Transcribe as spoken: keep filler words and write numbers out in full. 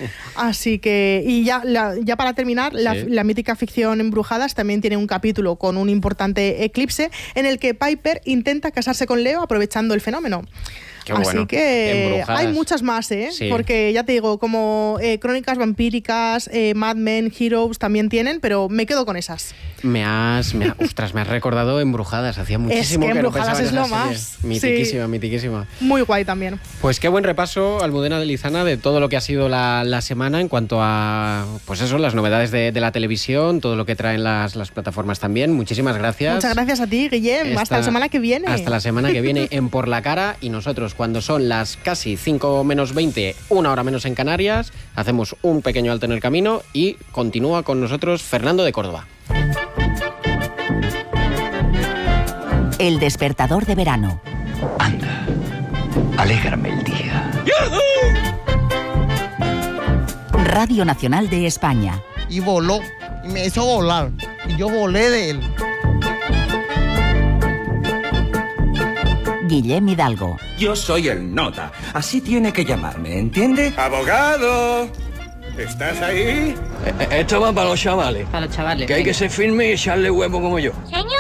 Así que, y ya, la, ya para terminar, la, sí. la mítica ficción Embrujadas también tiene un capítulo con un importante eclipse en el que Piper intenta casarse con Leo aprovechando el fenómeno. Qué Así bueno. que Embrujadas. hay muchas más, ¿eh? Sí. Porque ya te digo, como eh, Crónicas Vampíricas, eh, Mad Men, Heroes también tienen, pero me quedo con esas. Me has, me ha, ostras, me has recordado Embrujadas. Hacía muchísimo es que, que Embrujadas no es pensaba lo en esa más. serie. Mitiquísima, sí. mitiquísima. Muy guay también. Pues qué buen repaso, Almudena de Lizana, de todo lo que ha sido la, la semana en cuanto a, pues eso, las novedades de, de la televisión, todo lo que traen las, las plataformas también. Muchísimas gracias. Muchas gracias a ti, Guillem. Esta, hasta la semana que viene. Hasta la semana que viene en Por la Cara. Y nosotros, cuando son las casi cinco menos veinte, una hora menos en Canarias, hacemos un pequeño alto en el camino y continúa con nosotros Fernando de Córdoba. El despertador de verano. Anda, alégrame el día. Radio Nacional de España. Y voló, y me hizo volar, y yo volé de él. Guillem Hidalgo. Yo soy el nota, así tiene que llamarme, ¿entiende? ¡Abogado! ¿Estás ahí? Esto va para los chavales. Para los chavales. Que hay que ser firme y echarle huevo como yo. Señor,